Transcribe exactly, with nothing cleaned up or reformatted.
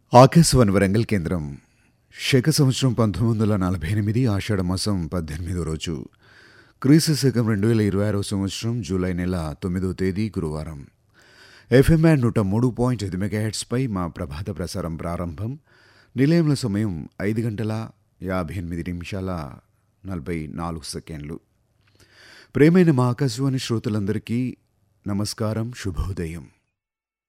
ఆకాశవాణి వరంగల్ కేంద్రం శక సంవత్సరం పంతొమ్మిది వందల నలభై ఎనిమిది ఆషాఢ మాసం పద్దెనిమిదో రోజు క్రీస్తు శకం రెండు వేల ఇరవై ఆరో సంవత్సరం జూలై నెల తొమ్మిదో తేదీ గురువారం. ఎఫ్ఎం బ్యాండ్ నూట మూడు పాయింట్ ఐదు మెగాహెర్ట్స్పై మా ప్రభాత ప్రసారం ప్రారంభం. నిలయంలో సమయం ఐదు గంటల యాభై ఎనిమిది నిమిషాల నలభై నాలుగు సెకండ్లు. ప్రేమైన మా ఆకాశవాణి శ్రోతలందరికీ నమస్కారం, శుభోదయం.